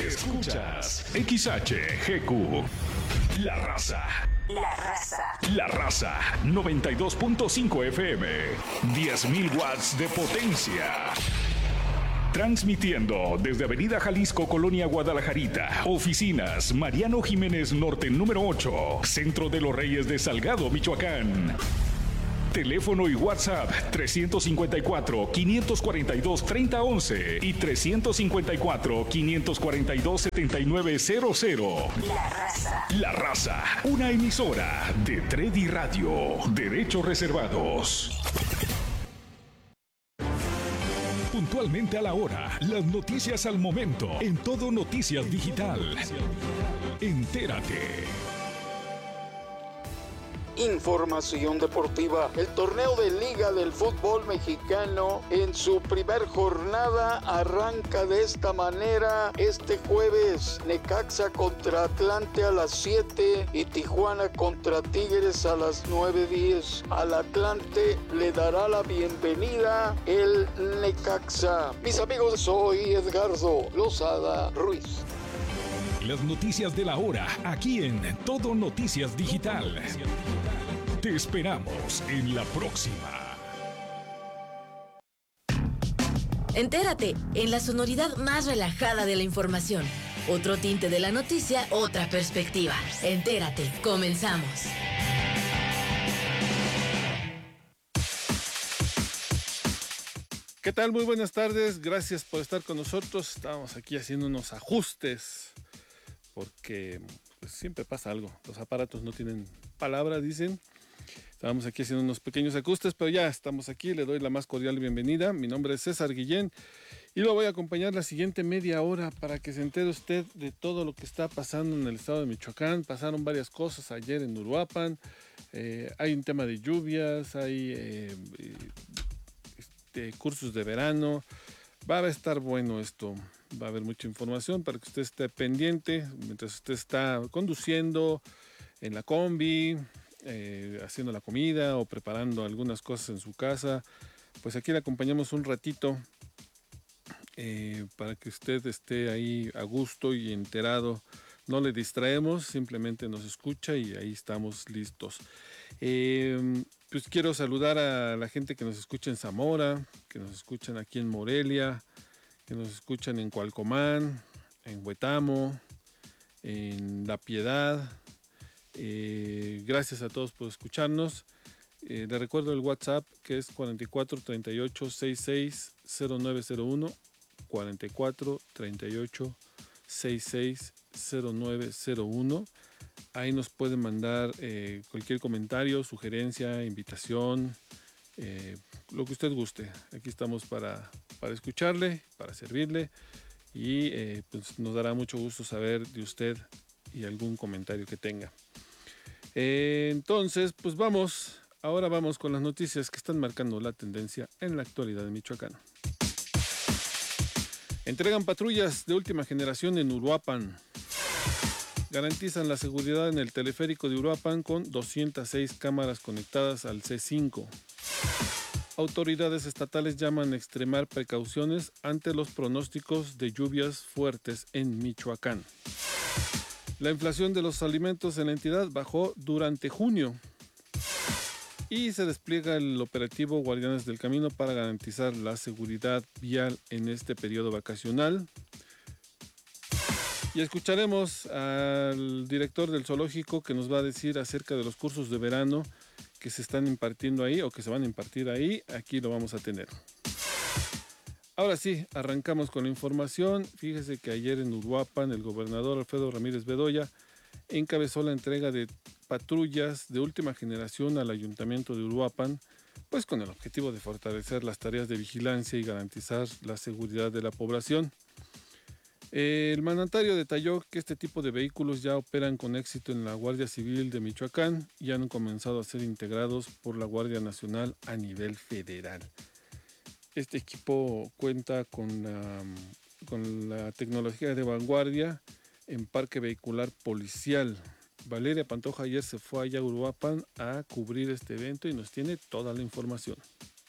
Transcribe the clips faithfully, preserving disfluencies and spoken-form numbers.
Escuchas X H G Q. La Raza. La Raza. La Raza. noventa y dos punto cinco F M. diez mil watts de potencia. Transmitiendo desde Avenida Jalisco, Colonia Guadalajarita. Oficinas Mariano Jiménez Norte número ocho. Centro de los Reyes de Salgado, Michoacán. Teléfono y WhatsApp trescientos cincuenta y cuatro, quinientos cuarenta y dos, treinta once y trescientos cincuenta y cuatro, quinientos cuarenta y dos, setenta y nueve cero cero. La Raza. La Raza, una emisora de Tredi Radio. Derechos reservados. Puntualmente a la hora, las noticias al momento, en Todo Noticias Digital. Entérate. Información deportiva. El torneo de Liga del Fútbol Mexicano en su primer jornada arranca de esta manera este jueves. Necaxa contra Atlante a las siete y Tijuana contra Tigres a las nueve diez. Al Atlante le dará la bienvenida el Necaxa. Mis amigos, soy Edgardo Lozada Ruiz. Las noticias de la hora, aquí en Todo Noticias Digital. Te esperamos en la próxima. Entérate, en la sonoridad más relajada de la información. Otro tinte de la noticia, otra perspectiva. Entérate, comenzamos. ¿Qué tal? Muy buenas tardes, gracias por estar con nosotros. Estamos aquí haciendo unos ajustes porque pues, siempre pasa algo. Los aparatos no tienen palabra, dicen. Estábamos aquí haciendo unos pequeños ajustes, pero ya estamos aquí. Le doy la más cordial bienvenida. Mi nombre es César Guillén y lo voy a acompañar la siguiente media hora para que se entere usted de todo lo que está pasando en el estado de Michoacán. Pasaron varias cosas ayer en Uruapan. Eh, hay un tema de lluvias, hay eh, este, cursos de verano. Va a estar bueno esto. Va a haber mucha información para que usted esté pendiente mientras usted está conduciendo en la combi, Eh, haciendo la comida o preparando algunas cosas en su casa. Pues aquí le acompañamos un ratito eh, para que usted esté ahí a gusto y enterado. No le distraemos, simplemente nos escucha y ahí estamos listos. Eh, pues quiero saludar a la gente que nos escucha en Zamora, que nos escuchan aquí en Morelia, que nos escuchan en Cualcomán, en Huetamo, en La Piedad. Eh, gracias a todos por escucharnos. Eh, le recuerdo el WhatsApp que es cuarenta y cuatro, treinta y ocho, sesenta y seis, cero nueve cero uno, cuarenta y cuatro, treinta y ocho, sesenta y seis, cero nueve cero uno. Ahí nos pueden mandar eh, cualquier comentario, sugerencia, invitación, eh, lo que usted guste. Aquí estamos para, para escucharle, para servirle y eh, pues nos dará mucho gusto saber de usted y algún comentario que tenga. Eh, entonces, pues vamos, ahora vamos con las noticias que están marcando la tendencia en la actualidad de Michoacán. Entregan patrullas de última generación en Uruapan. Garantizan la seguridad en el teleférico de Uruapan con doscientas seis cámaras conectadas al C cinco. Autoridades estatales llaman a extremar precauciones ante los pronósticos de lluvias fuertes en Michoacán. La inflación de los alimentos en la entidad bajó durante junio y se despliega el operativo Guardianes del Camino para garantizar la seguridad vial en este periodo vacacional. Y escucharemos al director del zoológico que nos va a decir acerca de los cursos de verano que se están impartiendo ahí o que se van a impartir ahí. Aquí lo vamos a tener. Ahora sí, arrancamos con la información. Fíjese que ayer en Uruapan el gobernador Alfredo Ramírez Bedoya encabezó la entrega de patrullas de última generación al ayuntamiento de Uruapan, pues con el objetivo de fortalecer las tareas de vigilancia y garantizar la seguridad de la población. El mandatario detalló que este tipo de vehículos ya operan con éxito en la Guardia Civil de Michoacán y han comenzado a ser integrados por la Guardia Nacional a nivel federal. Este equipo cuenta con la, con la tecnología de vanguardia en parque vehicular policial. Valeria Pantoja ayer se fue allá a Uruapan a cubrir este evento y nos tiene toda la información. Camilo,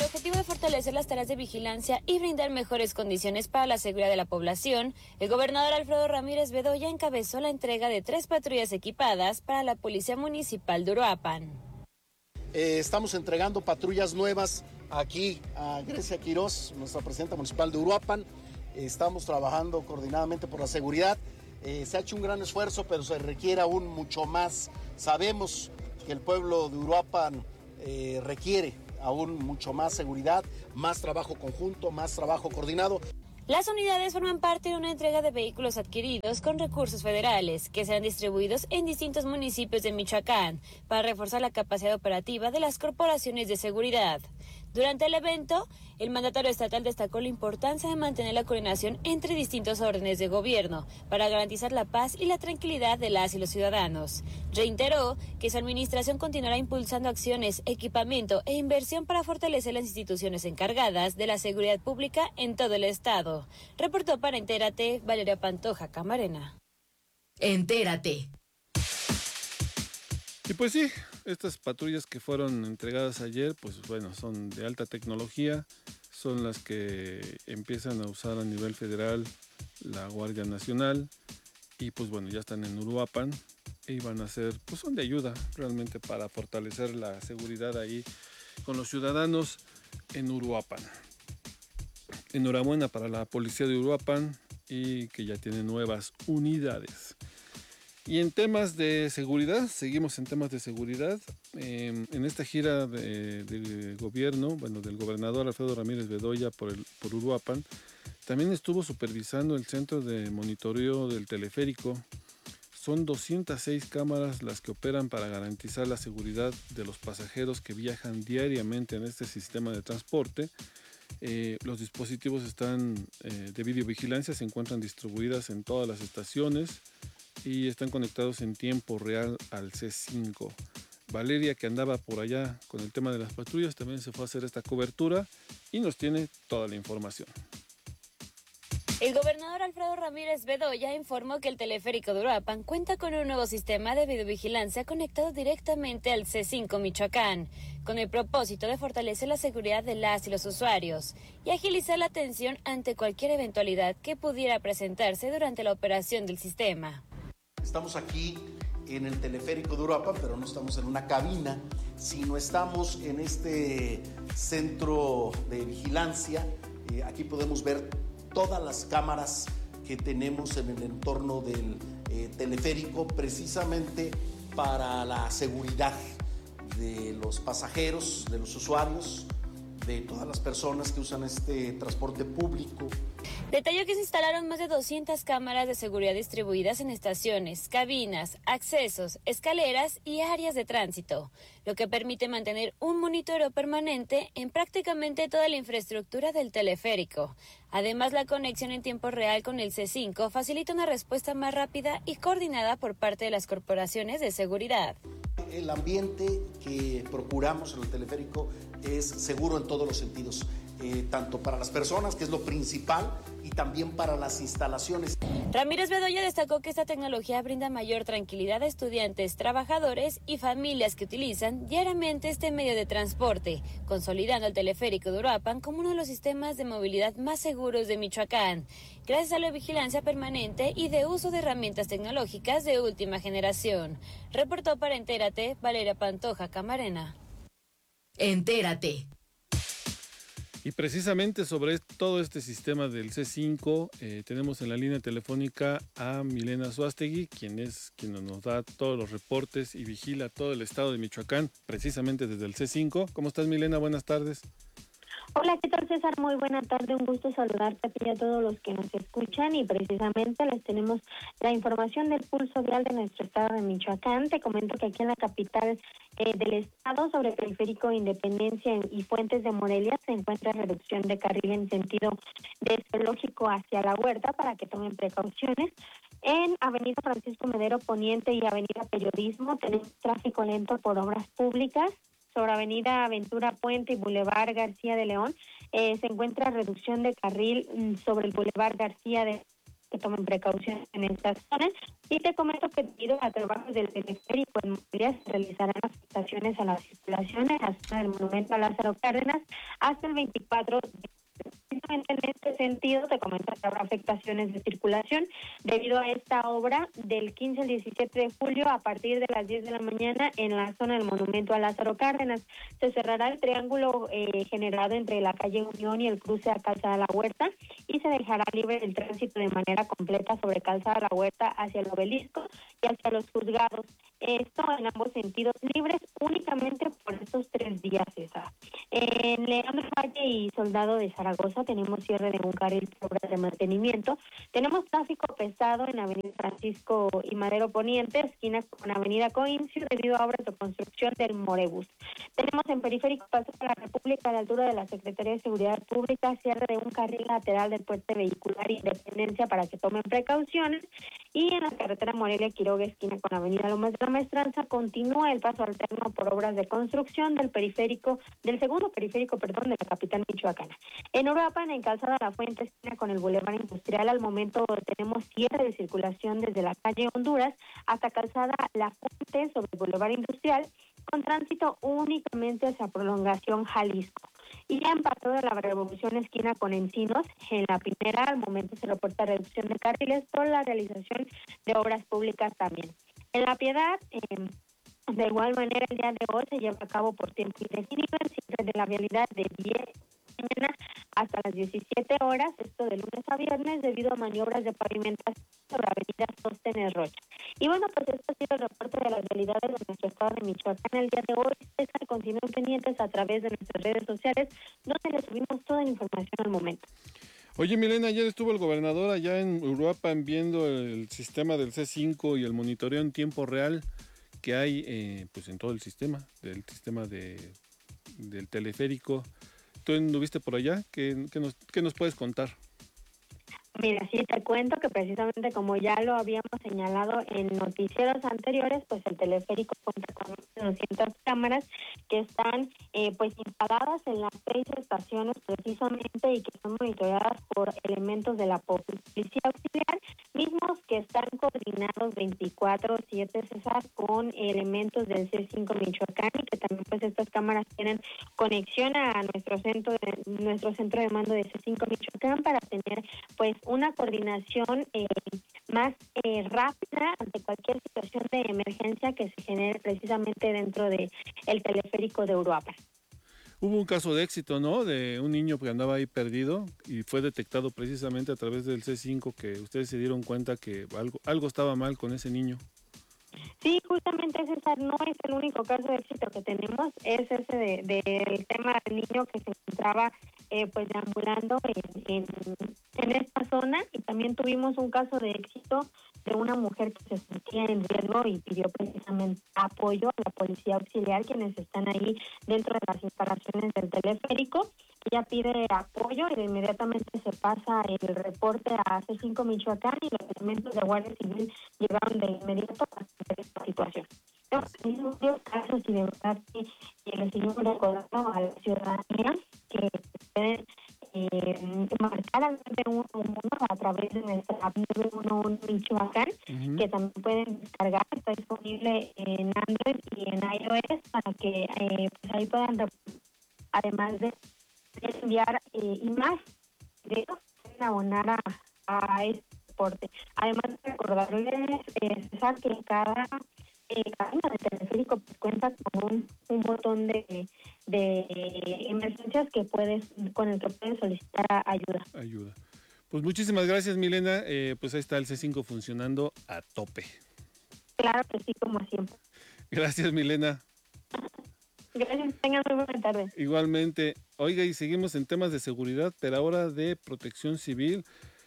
objetivo de fortalecer las tareas de vigilancia y brindar mejores condiciones para la seguridad de la población, el gobernador Alfredo Ramírez Bedoya encabezó la entrega de tres patrullas equipadas para la Policía Municipal de Uruapan. Eh, estamos entregando patrullas nuevas aquí a Grecia Quiroz, nuestra presidenta municipal de Uruapan. Eh, estamos trabajando coordinadamente por la seguridad. Eh, se ha hecho un gran esfuerzo, pero se requiere aún mucho más. Sabemos que el pueblo de Uruapan eh, requiere aún mucho más seguridad, más trabajo conjunto, más trabajo coordinado. Las unidades forman parte de una entrega de vehículos adquiridos con recursos federales que serán distribuidos en distintos municipios de Michoacán para reforzar la capacidad operativa de las corporaciones de seguridad. Durante el evento, el mandatario estatal destacó la importancia de mantener la coordinación entre distintos órdenes de gobierno para garantizar la paz y la tranquilidad de las y los ciudadanos. Reiteró que su administración continuará impulsando acciones, equipamiento e inversión para fortalecer las instituciones encargadas de la seguridad pública en todo el estado. Reportó para Entérate, Valeria Pantoja Camarena. Entérate. Y pues sí, estas patrullas que fueron entregadas ayer, pues bueno, son de alta tecnología, son las que empiezan a usar a nivel federal la Guardia Nacional y pues bueno, ya están en Uruapan y van a ser, pues son de ayuda realmente para fortalecer la seguridad ahí con los ciudadanos en Uruapan. Enhorabuena para la policía de Uruapan y que ya tiene nuevas unidades. Y en temas de seguridad, seguimos en temas de seguridad. Eh, en esta gira de, de gobierno, bueno, del gobernador Alfredo Ramírez Bedoya por, el, por Uruapan, también estuvo supervisando el centro de monitoreo del teleférico. Son doscientas seis cámaras las que operan para garantizar la seguridad de los pasajeros que viajan diariamente en este sistema de transporte. Eh, los dispositivos están eh, de videovigilancia, se encuentran distribuidas en todas las estaciones y están conectados en tiempo real al C cinco. Valeria, que andaba por allá con el tema de las patrullas, también se fue a hacer esta cobertura y nos tiene toda la información. El gobernador Alfredo Ramírez Bedoya informó que el teleférico de Uruapan cuenta con un nuevo sistema de videovigilancia conectado directamente al C cinco Michoacán, con el propósito de fortalecer la seguridad de las y los usuarios y agilizar la atención ante cualquier eventualidad que pudiera presentarse durante la operación del sistema. Estamos aquí en el teleférico de Uruapan, pero no estamos en una cabina, sino estamos en este centro de vigilancia. Eh, aquí podemos ver todas las cámaras que tenemos en el entorno del eh, teleférico, precisamente para la seguridad de los pasajeros, de los usuarios, de todas las personas que usan este transporte público. Detalló que se instalaron más de doscientas cámaras de seguridad distribuidas en estaciones, cabinas, accesos, escaleras y áreas de tránsito, lo que permite mantener un monitoreo permanente en prácticamente toda la infraestructura del teleférico. Además, la conexión en tiempo real con el C cinco facilita una respuesta más rápida y coordinada por parte de las corporaciones de seguridad. El ambiente que procuramos en el teleférico es seguro en todos los sentidos, eh, tanto para las personas, que es lo principal, y también para las instalaciones. Ramírez Bedoya destacó que esta tecnología brinda mayor tranquilidad a estudiantes, trabajadores y familias que utilizan diariamente este medio de transporte, consolidando el teleférico de Uruapan como uno de los sistemas de movilidad más seguros de Michoacán, gracias a la vigilancia permanente y de uso de herramientas tecnológicas de última generación. Reportó para Entérate, Valeria Pantoja Camarena. Entérate. Y precisamente sobre todo este sistema del C cinco, eh, tenemos en la línea telefónica a Milena Suástegui, quien es quien nos da todos los reportes y vigila todo el estado de Michoacán, precisamente desde el C cinco. ¿Cómo estás, Milena? Buenas tardes. Hola, ¿qué tal, César? Muy buena tarde, un gusto saludarte a ti y a todos los que nos escuchan, y precisamente les tenemos la información del pulso vial de nuestro estado de Michoacán. Te comento que aquí en la capital eh, del estado, sobre el periférico Independencia y Fuentes de Morelia, se encuentra reducción de carril en sentido de Zoológico hacia La Huerta para que tomen precauciones. En Avenida Francisco Madero Poniente y Avenida Periodismo tenemos tráfico lento por obras públicas. Sobre Avenida Aventura Puente y Boulevard García de León, eh, se encuentra reducción de carril sobre el Boulevard García de que tomen precaución en estas zonas. Y te comento que debido a trabajos del teleférico en Morelia se realizarán afectaciones a la circulación en la zona del monumento a Lázaro Cárdenas hasta el veinticuatro de Precisamente en este sentido, te comento que habrá afectaciones de circulación debido a esta obra del quince al diecisiete de julio a partir de las diez de la mañana en la zona del monumento a Lázaro Cárdenas. Se cerrará el triángulo eh, generado entre la calle Unión y el cruce a Calzada La Huerta y se dejará libre el tránsito de manera completa sobre Calzada La Huerta hacia el Obelisco y hacia los juzgados. Esto en ambos sentidos libres únicamente por estos tres días, César. En Leandro Valle y Soldado de Zaragoza tenemos cierre de un carril por obras de mantenimiento. Tenemos tráfico pesado en Avenida Francisco y Madero Poniente, esquina con Avenida Coincio, debido a obras de construcción del Morebus. Tenemos en Periférico Paso de la República, a la altura de la Secretaría de Seguridad Pública, cierre de un carril lateral del puente vehicular Independencia para que tomen precauciones. Y en la carretera Morelia-Quiroga, esquina con Avenida Lomas de la Maestranza, continúa el paso alterno por obras de construcción del periférico, del segundo periférico, perdón, de la capital michoacana. En Uruapan, en Calzada La Fuente, esquina con el Boulevard Industrial, al momento tenemos cierre de circulación desde la calle Honduras hasta Calzada La Fuente sobre el Boulevard Industrial, con tránsito únicamente hacia Prolongación Jalisco. Y ya en Paso de la Revolución, esquina con Encinos, en la primera, al momento se reporta reducción de carriles por la realización de obras públicas también. En La Piedad, eh, de igual manera, el día de hoy se lleva a cabo por tiempo indefinido el cierre de la vialidad de diez de la mañana hasta las diecisiete horas, esto de lunes a viernes, debido a maniobras de pavimentación sobre Avenida Sóstenes Rocha. Y bueno, pues esto ha sido el reporte de las realidades de nuestro estado de Michoacán el día de hoy. César, continúen pendientes a través de nuestras redes sociales, donde les subimos toda la información al momento. Oye, Milena, ayer estuvo el gobernador allá en Uruapan viendo el sistema del C cinco y el monitoreo en tiempo real que hay eh, pues en todo el sistema, del sistema de, del teleférico. ¿Tú anduviste por allá? ¿Qué, qué, nos, qué nos puedes contar? Mira, sí, te cuento que precisamente como ya lo habíamos señalado en noticieros anteriores, pues el teleférico cuenta con doscientas cámaras que están eh, pues instaladas en las seis estaciones precisamente y que son monitoreadas por elementos de la policía auxiliar, mismos que están coordinados veinticuatro siete, César, con elementos del C cinco Michoacán, y que también pues estas cámaras tienen conexión a nuestro centro de, nuestro centro de mando de C cinco Michoacán para tener pues una coordinación eh, más eh, rápida ante cualquier situación de emergencia que se genere precisamente dentro de el teleférico de Uruapan. Hubo un caso de éxito, ¿no? De un niño que andaba ahí perdido y fue detectado precisamente a través del C cinco, que ustedes se dieron cuenta que algo, algo estaba mal con ese niño. Sí, justamente, César, no es el único caso de éxito que tenemos, es ese del de, de tema del niño que se encontraba eh, pues deambulando en, en, en esta zona, y también tuvimos un caso de éxito de una mujer que se sentía en riesgo y pidió precisamente apoyo a la policía auxiliar, quienes están ahí dentro de las instalaciones del teleférico. Ella pide apoyo y de inmediatamente se pasa el reporte a C cinco Michoacán, y los elementos de Guardia Civil llegaron de inmediato para atender esta situación. Hemos tenido varios casos y de verdad que les seguimos recordando a la ciudadanía que pueden eh, marcar al nueve uno uno a través de nuestra app nueve uno uno Michoacán, uh-huh. que también pueden descargar, está disponible en Android y en iOS para que eh, pues ahí puedan, además de enviar eh, imágenes de ellos, pueden abonar a, a este deporte. Además de recordarles, eh, César, que cada eh, cabina de teleférico pues, cuenta con un, un botón de, de emergencias que puedes, con el que puedes solicitar ayuda. Ayuda. Pues muchísimas gracias, Milena. Eh, pues ahí está el C cinco funcionando a tope. Claro que sí, como siempre. Gracias, Milena. Gracias, tengan muy buena tarde. Igualmente. Oiga, y seguimos en temas de seguridad, pero ahora de protección civil.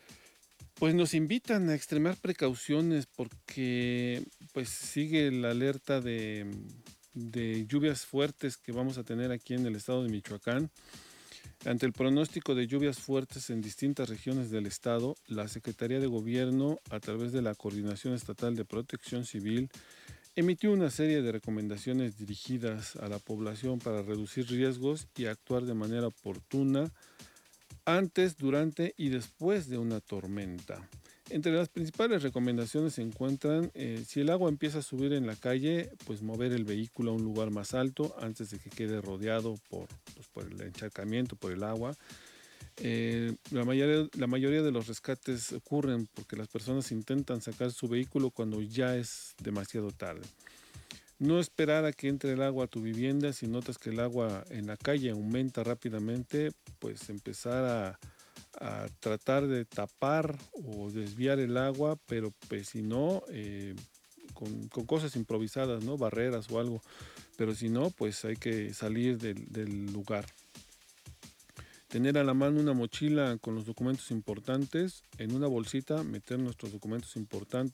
Pues nos invitan a extremar precauciones porque pues sigue la alerta de, de lluvias fuertes que vamos a tener aquí en el estado de Michoacán. Ante el pronóstico de lluvias fuertes en distintas regiones del estado, la Secretaría de Gobierno, a través de la Coordinación Estatal de Protección Civil, emitió una serie de recomendaciones dirigidas a la población para reducir riesgos y actuar de manera oportuna antes, durante y después de una tormenta. Entre las principales recomendaciones se encuentran, eh, si el agua empieza a subir en la calle, pues mover el vehículo a un lugar más alto antes de que quede rodeado por, pues, por el encharcamiento, por el agua. Eh, la, mayoría, la mayoría de los rescates ocurren porque las personas intentan sacar su vehículo cuando ya es demasiado tarde. No esperar a que entre el agua a tu vivienda. Si notas que el agua en la calle aumenta rápidamente, pues empezar a, a tratar de tapar o desviar el agua, pero pues si no, eh, con, con cosas improvisadas, ¿no? Barreras o algo, pero si no, pues hay que salir del, del lugar. Tener a la mano una mochila con los documentos importantes, en una bolsita meter nuestros documentos importantes,